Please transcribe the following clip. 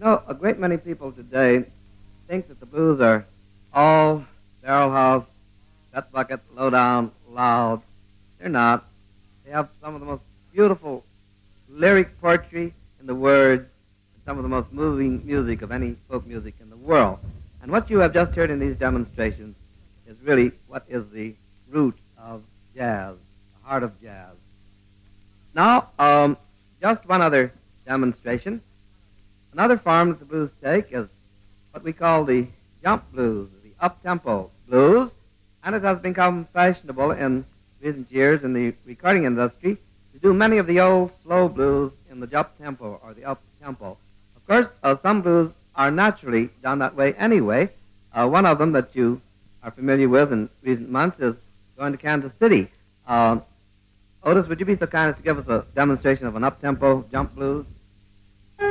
A great many people today think that the blues are all barrel house, gut bucket, low down, loud. They're not. They have some of the most beautiful lyric poetry in the words, and some of the most moving music of any folk music in the world. And what you have just heard in these demonstrations is really what is the root of jazz, the heart of jazz. Now, just one other demonstration. Another form that the blues take is what we call the jump blues, the up-tempo blues, and it has become fashionable in recent years in the recording industry to do many of the old slow blues in the jump tempo or the up-tempo. Of course, some blues are naturally done that way anyway. One of them that you are familiar with in recent months is Going to Kansas City. Otis, would you be so kind as to give us a demonstration of an up-tempo jump blues?